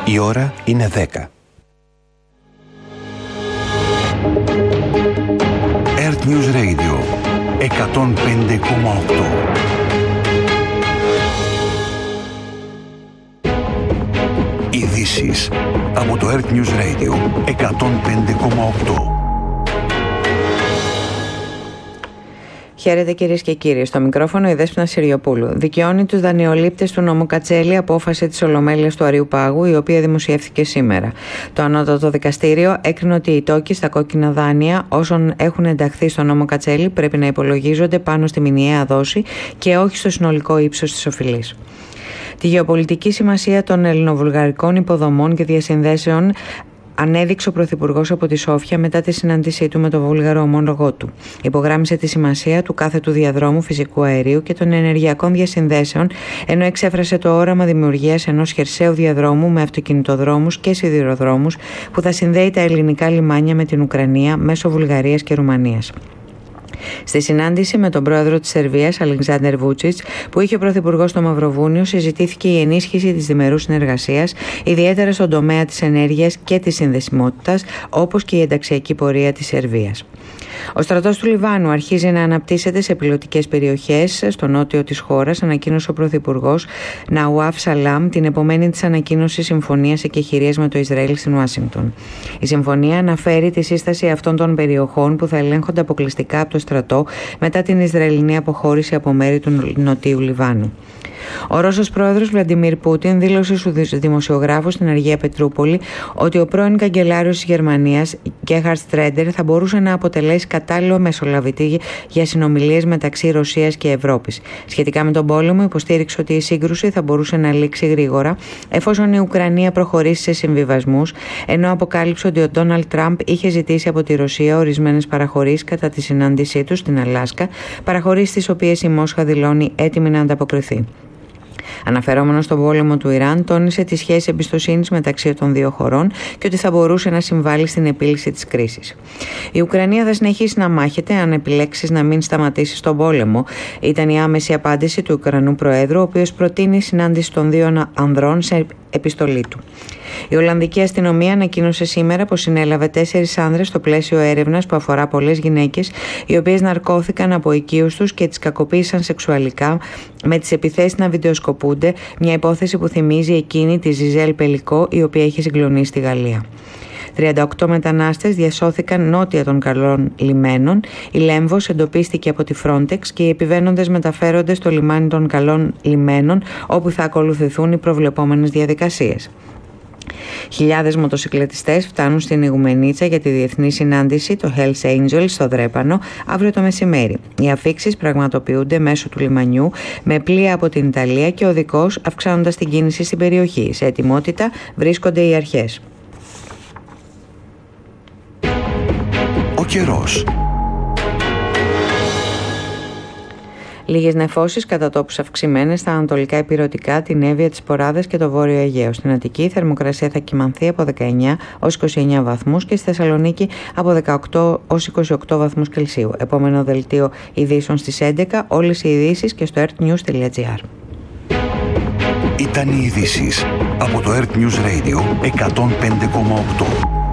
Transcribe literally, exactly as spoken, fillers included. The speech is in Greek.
Η ώρα είναι δέκα. Earth News Radio εκατόν πέντε κόμμα οκτώ. Ειδήσεις από το Earth News Radio εκατόν πέντε κόμμα οκτώ. Χαίρετε κυρίες και κύριοι. Στο μικρόφωνο η Δέσποινα Συριοπούλου. Δικαιώνει τους δανειολήπτες του νόμου Κατσέλη απόφαση της Ολομέλειας του Αριού Πάγου, η οποία δημοσιεύθηκε σήμερα. Το Ανώτατο Δικαστήριο έκρινε ότι οι τόκοι στα κόκκινα δάνεια όσων έχουν ενταχθεί στο νόμο Κατσέλη πρέπει να υπολογίζονται πάνω στη μηνιαία δόση και όχι στο συνολικό ύψος της οφειλής. Τη γεωπολιτική σημασία των ελληνοβουλγαρικών υποδομών και διασυνδέσεων ανέδειξε ο Πρωθυπουργός από τη Σόφια μετά τη συνάντησή του με τον Βούλγαρο ομόλογό του. Υπογράμμισε τη σημασία του κάθετου διαδρόμου φυσικού αερίου και των ενεργειακών διασυνδέσεων, ενώ εξέφρασε το όραμα δημιουργίας ενός χερσαίου διαδρόμου με αυτοκινητοδρόμους και σιδηροδρόμους που θα συνδέει τα ελληνικά λιμάνια με την Ουκρανία μέσω Βουλγαρίας και Ρουμανίας. Στη συνάντηση με τον πρόεδρο της Σερβίας, Αλεξάνδερ Βούτσιτς, που είχε ο πρωθυπουργός στο Μαυροβούνιο, συζητήθηκε η ενίσχυση της διμερούς συνεργασίας, ιδιαίτερα στον τομέα της ενέργειας και της συνδεσιμότητας, όπως και η ενταξιακή πορεία της Σερβίας. Ο στρατός του Λιβάνου αρχίζει να αναπτύσσεται σε πιλωτικές περιοχές στο νότιο της χώρας, ανακοίνωσε ο πρωθυπουργός Ναουάφ Σαλάμ την επομένη της ανακοίνωσης συμφωνίας εκεχηρίας με το Ισραήλ στην Ουάσιγκτον. Η συμφωνία αναφέρει τη σύσταση αυτών των περιοχών που θα ελέγχονται αποκλειστικά από το στρατό μετά την Ισραηλινή αποχώρηση από μέρη του νοτίου Λιβάνου. Ο Ρώσος πρόεδρος Βλαντιμίρ Πούτιν δήλωσε στους δημοσιογράφους στην Αργία Πετρούπολη ότι ο πρώην καγκελάριος της Γερμανίας, Γκέρχαρντ Στρέντερ, θα μπορούσε να αποτελέσει κατάλληλο μεσολαβητή για συνομιλίες μεταξύ Ρωσίας και Ευρώπης. Σχετικά με τον πόλεμο, υποστήριξε ότι η σύγκρουση θα μπορούσε να λήξει γρήγορα εφόσον η Ουκρανία προχωρήσει σε συμβιβασμούς, ενώ αποκάλυψε ότι ο Ντόναλντ Τραμπ είχε ζητήσει από τη Ρωσία ορισμένες παραχωρήσεις κατά τη συνάντησή του στην Αλάσκα, παραχωρήσεις τις οποίες η Μόσχα δηλώνει έτοιμη να ανταποκριθεί. Αναφερόμενος στον πόλεμο του Ιράν, τόνισε τη σχέση εμπιστοσύνης μεταξύ των δύο χωρών και ότι θα μπορούσε να συμβάλλει στην επίλυση της κρίσης. Η Ουκρανία θα συνεχίσει να μάχεται αν επιλέξει να μην σταματήσει στον πόλεμο, ήταν η άμεση απάντηση του Ουκρανού Προέδρου, ο οποίος προτείνει συνάντηση των δύο ανδρών σε επιστολή του. Η Ολλανδική αστυνομία ανακοίνωσε σήμερα πως συνέλαβε τέσσερις άνδρες στο πλαίσιο έρευνας που αφορά πολλές γυναίκες, οι οποίες ναρκώθηκαν από οικείους τους και τις κακοποίησαν σεξουαλικά, με τις επιθέσεις να βιντεοσκοπούνται, μια υπόθεση που θυμίζει εκείνη τη Ζιζέλ Πελικό, η οποία είχε συγκλονίσει τη Γαλλία. τριάντα οκτώ μετανάστες διασώθηκαν νότια των καλών λιμένων. Η Λέμβος εντοπίστηκε από τη Frontex και οι επιβαίνοντες μεταφέρονται στο λιμάνι των καλών λιμένων, όπου θα ακολουθηθούν οι προβλεπόμενες διαδικασίες. Χιλιάδες μοτοσυκλετιστές φτάνουν στην Ιγουμενίτσα για τη διεθνή συνάντηση, το Hells Angels, στο Δρέπανο, αύριο το μεσημέρι. Οι αφίξεις πραγματοποιούνται μέσω του λιμανιού με πλοία από την Ιταλία και οδικώς, αυξάνοντας την κίνηση στην περιοχή. Σε ετοιμότητα βρίσκονται οι αρχές. Ο καιρός. Λίγες νεφώσεις κατά τόπους αυξημένες στα ανατολικά ηπειρωτικά, την Εύβοια, τις Ποράδες και το Βόρειο Αιγαίο. Στην Αττική η θερμοκρασία θα κυμανθεί από δεκαεννιά ως είκοσι εννιά βαθμούς και στη Θεσσαλονίκη από δεκαοκτώ ως είκοσι οκτώ βαθμούς Κελσίου. Επόμενο δελτίο ειδήσεων στις έντεκα, όλες οι ειδήσεις και στο earthnews τελεία gr. Ήταν οι ειδήσεις από το Earth News Radio εκατόν πέντε κόμμα οκτώ.